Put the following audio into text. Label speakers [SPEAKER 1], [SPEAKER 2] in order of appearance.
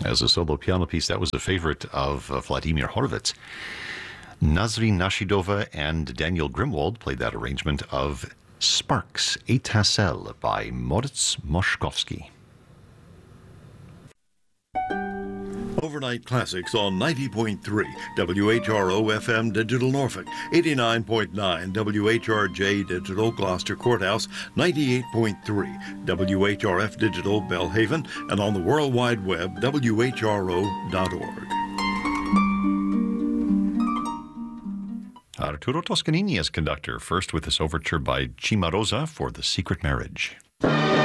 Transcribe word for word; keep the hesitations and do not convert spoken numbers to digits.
[SPEAKER 1] As a solo piano piece, that was a favorite of uh, Vladimir Horowitz. Nazrin Nashidova and Daniel Grimwald played that arrangement of Sparks, Étincelle by Moritz Moszkowski.
[SPEAKER 2] Overnight Classics on ninety point three W H R O F M Digital Norfolk, eighty-nine point nine W H R J Digital Gloucester Courthouse, ninety-eight point three W H R F Digital Belhaven, and on the World Wide Web, W H R O dot org.
[SPEAKER 1] Arturo Toscanini as conductor, first with this overture by Cimarosa for The Secret Marriage.